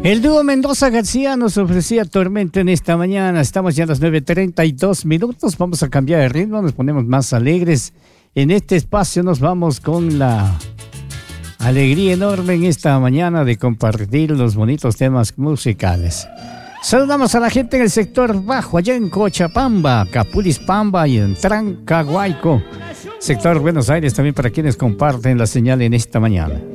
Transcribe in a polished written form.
El dúo Mendoza García nos ofrecía Tormenta en esta mañana. Estamos ya a las 9:32 minutos. Vamos a cambiar de ritmo, nos ponemos más alegres. En este espacio nos vamos con la alegría enorme en esta mañana de compartir los bonitos temas musicales. Saludamos a la gente en el sector bajo, allá en Cochabamba, Capulispamba y en Trancahuayco. Sector Buenos Aires también para quienes comparten la señal en esta mañana.